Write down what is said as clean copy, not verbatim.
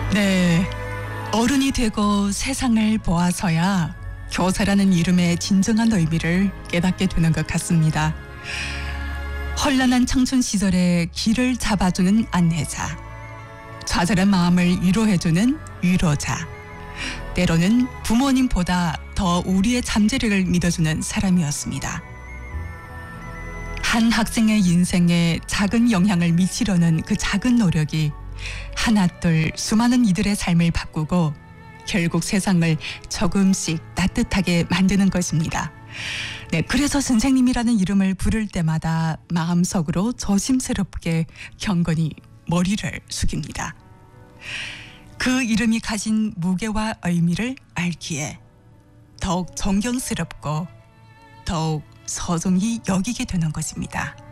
네, 어른이 되고 세상을 보아서야 교사라는 이름의 진정한 의미를 깨닫게 되는 것 같습니다. 헌란한 청춘 시절에 길을 잡아주는 안내자, 좌절한 마음을 위로해주는 위로자, 때로는 부모님보다 더 우리의 잠재력을 믿어주는 사람이었습니다. 한 학생의 인생에 작은 영향을 미치려는 그 작은 노력이 하나둘 수많은 이들의 삶을 바꾸고 결국 세상을 조금씩 따뜻하게 만드는 것입니다. 네, 그래서 선생님이라는 이름을 부를 때마다 마음속으로 조심스럽게 경건히 머리를 숙입니다. 그 이름이 가진 무게와 의미를 알기에 더욱 존경스럽고 더욱 소중히 여기게 되는 것입니다.